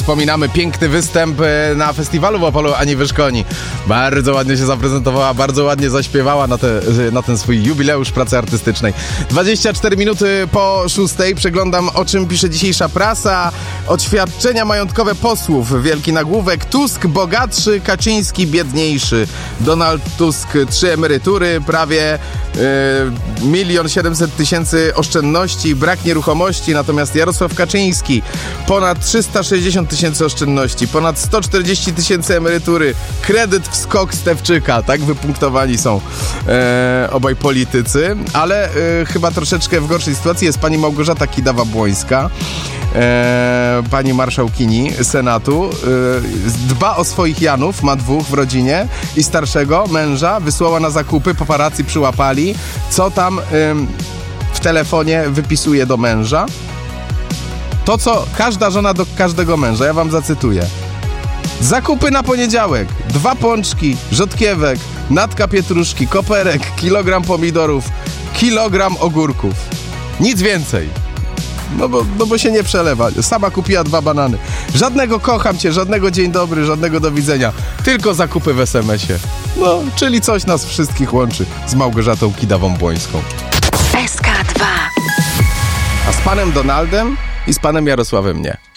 Wspominamy piękny występ na festiwalu w Opolu Ani Wyszkoni. Bardzo ładnie się zaprezentowała, bardzo ładnie zaśpiewała na ten swój jubileusz pracy artystycznej. 24 minuty po 6 przeglądam, o czym pisze dzisiejsza prasa. Oświadczenia majątkowe posłów. Wielki nagłówek. Tusk bogatszy, Kaczyński biedniejszy. Donald Tusk 3 emerytury, prawie 1 700 000 oszczędności, brak nieruchomości, natomiast Jarosław Kaczyński ponad 360 000 oszczędności, ponad 140 000 emerytury, kredyt w skok Stefczyka, tak wypunktowani są obaj politycy, ale chyba troszeczkę w gorszej sytuacji jest pani Małgorzata Kidawa-Błońska, pani marszałkini Senatu, dba o swoich Janów, ma 2 w rodzinie i starszego męża wysłała na zakupy, paparazzi przyłapali, co tam w telefonie wypisuje do męża. To, co każda żona do każdego męża, ja wam zacytuję. Zakupy na poniedziałek, 2 pączki, rzodkiewek, natka pietruszki, koperek, kilogram pomidorów, kilogram ogórków. Nic więcej. No bo się nie przelewa. Sama kupiła 2 banany. Żadnego kocham cię, żadnego dzień dobry, żadnego do widzenia. Tylko zakupy w SMS-ie. No, czyli coś nas wszystkich łączy z Małgorzatą Kidawą-Błońską. SK2. A z panem Donaldem i z panem Jarosławem nie.